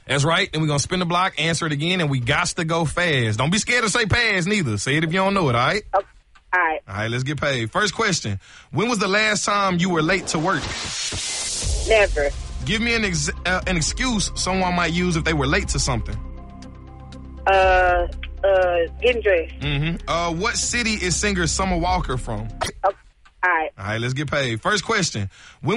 That's right. Then we're going to spin the block, answer it again, and we got to go fast. Don't be scared to say pass neither. Say it if you don't know it, all right? Okay. All right. All right, let's get paid. First question. When was the last time you were late to work? Never. Give me an excuse someone might use if they were late to something. Getting dressed. Mm-hmm. What city is singer Summer Walker from? Okay. All right. All right, let's get paid. First question. When